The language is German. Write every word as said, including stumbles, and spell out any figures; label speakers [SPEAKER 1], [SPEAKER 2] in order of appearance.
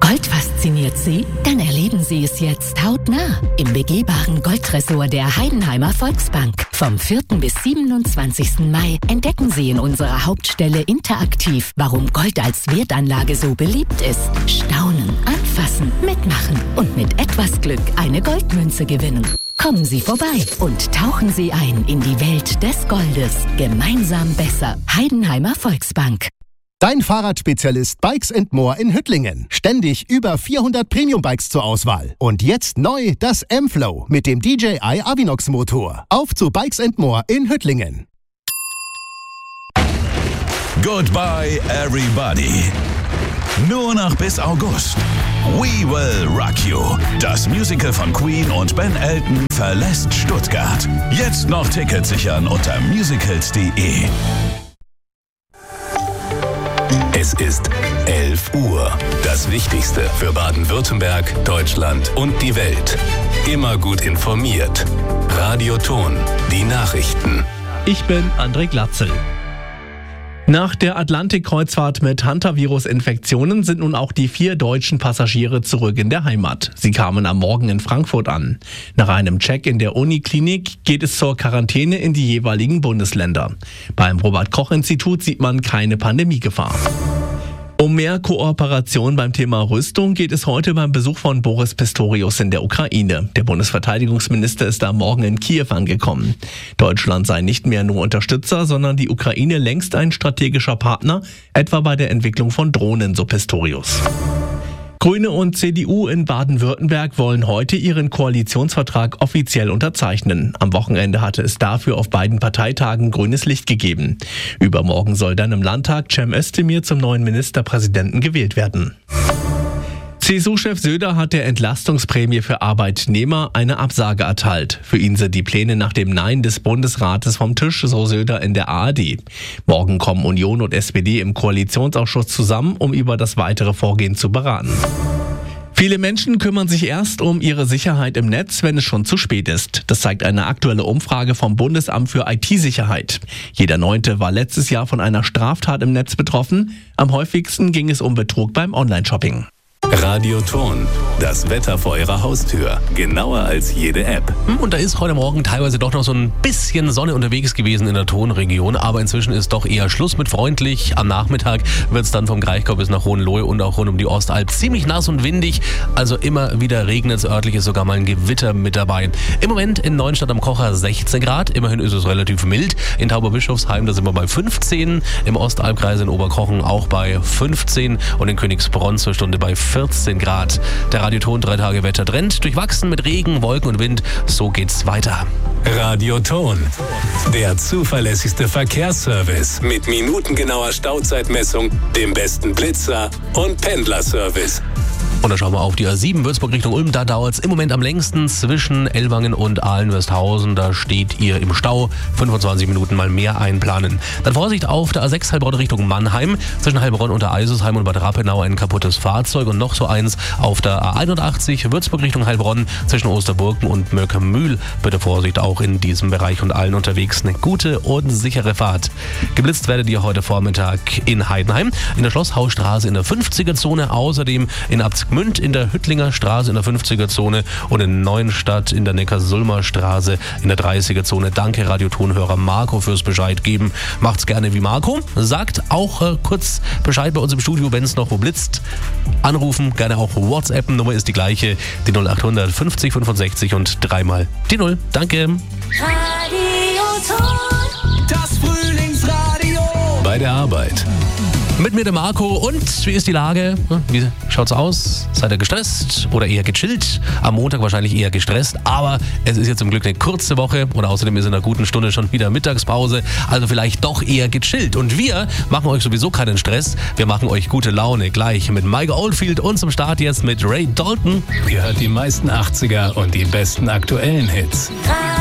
[SPEAKER 1] Gold fasziniert Sie? Dann erleben Sie es jetzt hautnah im begehbaren Goldtresor der Heidenheimer Volksbank. Vom vierten bis siebenundzwanzigsten Mai entdecken Sie in unserer Hauptstelle interaktiv, warum Gold als Wertanlage so beliebt ist. Staunen, anfassen, mitmachen und mit etwas Glück eine Goldmünze gewinnen. Kommen Sie vorbei und tauchen Sie ein in die Welt des Goldes. Gemeinsam besser. Heidenheimer Volksbank.
[SPEAKER 2] Dein Fahrradspezialist Bikes and More in Hüttlingen. Ständig über vierhundert Premium-Bikes zur Auswahl. Und jetzt neu das M-Flow mit dem D J I Avinox-Motor. Auf zu Bikes and More in Hüttlingen.
[SPEAKER 3] Goodbye everybody. Nur noch bis August. We Will Rock You. Das Musical von Queen und Ben Elton verlässt Stuttgart. Jetzt noch Tickets sichern unter musicals punkt de.
[SPEAKER 4] Es ist elf Uhr. Das Wichtigste für Baden-Württemberg, Deutschland und die Welt. Immer gut informiert. Radio Ton, die Nachrichten.
[SPEAKER 5] Ich bin André Glatzel. Nach der Atlantik-Kreuzfahrt mit Hantavirus-Infektionen sind nun auch die vier deutschen Passagiere zurück in der Heimat. Sie kamen am Morgen in Frankfurt an. Nach einem Check in der Uniklinik geht es zur Quarantäne in die jeweiligen Bundesländer. Beim Robert-Koch-Institut sieht man keine Pandemiegefahr. Um mehr Kooperation beim Thema Rüstung geht es heute beim Besuch von Boris Pistorius in der Ukraine. Der Bundesverteidigungsminister ist am Morgen in Kiew angekommen. Deutschland sei nicht mehr nur Unterstützer, sondern die Ukraine längst ein strategischer Partner, etwa bei der Entwicklung von Drohnen, so Pistorius. Grüne und C D U in Baden-Württemberg wollen heute ihren Koalitionsvertrag offiziell unterzeichnen. Am Wochenende hatte es dafür auf beiden Parteitagen grünes Licht gegeben. Übermorgen soll dann im Landtag Cem Özdemir zum neuen Ministerpräsidenten gewählt werden. C S U-Chef Söder hat der Entlastungsprämie für Arbeitnehmer eine Absage erteilt. Für ihn sind die Pläne nach dem Nein des Bundesrates vom Tisch, so Söder in der A R D. Morgen kommen Union und S P D im Koalitionsausschuss zusammen, um über das weitere Vorgehen zu beraten. Viele Menschen kümmern sich erst um ihre Sicherheit im Netz, wenn es schon zu spät ist. Das zeigt eine aktuelle Umfrage vom Bundesamt für I T-Sicherheit. Jeder Neunte war letztes Jahr von einer Straftat im Netz betroffen. Am häufigsten ging es um Betrug beim Online-Shopping.
[SPEAKER 4] Radio Ton, das Wetter vor Ihrer Haustür. Genauer als jede App.
[SPEAKER 6] Und da ist heute Morgen teilweise doch noch so ein bisschen Sonne unterwegs gewesen in der Tonregion, aber inzwischen ist doch eher Schluss mit freundlich. Am Nachmittag wird es dann vom Kraichgau bis nach Hohenlohe und auch rund um die Ostalb ziemlich nass und windig. Also immer wieder regnet es, örtlich ist sogar mal ein Gewitter mit dabei. Im Moment in Neuenstadt am Kocher sechzehn Grad, immerhin ist es relativ mild. In Tauberbischofsheim, da sind wir bei fünfzehn, im Ostalbkreis in Oberkochen auch bei fünfzehn und in Königsbronn zur Stunde bei vierzehn Grad. Der Radioton drei Tage Wettertrend, durchwachsen mit Regen, Wolken und Wind. So geht's weiter.
[SPEAKER 4] Radio Ton, der zuverlässigste Verkehrsservice mit minutengenauer Stauzeitmessung, dem besten Blitzer und Pendlerservice.
[SPEAKER 6] Und dann schauen wir auf die A sieben Würzburg Richtung Ulm. Da dauert es im Moment am längsten zwischen Ellwangen und Ahlen-Westhausen. Da steht ihr im Stau. fünfundzwanzig Minuten mal mehr einplanen. Dann Vorsicht auf der A sechs Heilbronn Richtung Mannheim. Zwischen Heilbronn und der Eisesheim und Bad Rappenau ein kaputtes Fahrzeug. Und noch so eins auf der A einundachtzig Würzburg Richtung Heilbronn. Zwischen Osterburgen und Möckermühl. Bitte Vorsicht auch in diesem Bereich und allen unterwegs. Eine gute und sichere Fahrt. Geblitzt werdet ihr heute Vormittag in Heidenheim, in der Schlosshausstraße in der fünfziger-Zone. Außerdem in Abzgmünd in der Hüttlinger Straße in der fünfziger-Zone und in Neuenstadt in der Neckarsulmer Straße in der dreißiger-Zone. Danke Radiotonhörer Marco fürs Bescheid geben. Macht's gerne wie Marco. Sagt auch äh, kurz Bescheid bei uns im Studio, wenn es noch wo blitzt. Anrufen, gerne auch WhatsApp. Nummer ist die gleiche, die null achthundert fünfzig fünfundsechzig und dreimal die null. Danke.
[SPEAKER 7] Radioton, das Frühlingsradio.
[SPEAKER 4] Bei der Arbeit.
[SPEAKER 6] Mit mir der Marco und wie ist die Lage? Wie schaut's aus? Seid ihr gestresst oder eher gechillt? Am Montag wahrscheinlich eher gestresst, aber es ist jetzt zum Glück eine kurze Woche und außerdem ist in einer guten Stunde schon wieder Mittagspause, also vielleicht doch eher gechillt. Und wir machen euch sowieso keinen Stress, wir machen euch gute Laune gleich mit Michael Oldfield und zum Start jetzt mit Ray Dalton.
[SPEAKER 4] Ihr hört die meisten achtziger und die besten aktuellen Hits.